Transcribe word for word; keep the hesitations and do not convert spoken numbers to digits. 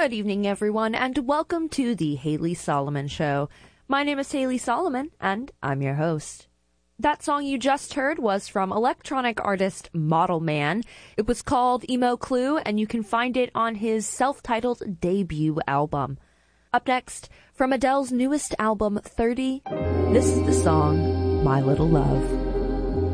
Good evening, everyone, and welcome to the Haley Solomon Show. My name is Haley Solomon, and I'm your host. That song you just heard was from electronic artist Model Man. It was called Emo Clue, and you can find it on his self-titled debut album. Up next, from Adele's newest album, thirty, this is the song My Little Love.